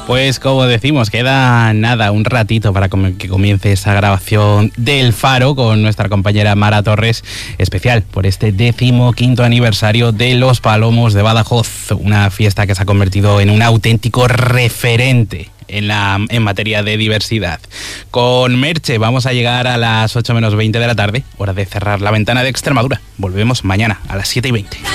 Pues como decimos, queda nada, un ratito para que comience esa grabación del Faro con nuestra compañera Mara Torres, especial por este 15º aniversario de Los Palomos de Badajoz, una fiesta que se ha convertido en un auténtico referente en materia de diversidad. Con Merche vamos a llegar a las 8 menos 20 de la tarde, hora de cerrar la ventana de Extremadura. Volvemos mañana a las 7:20.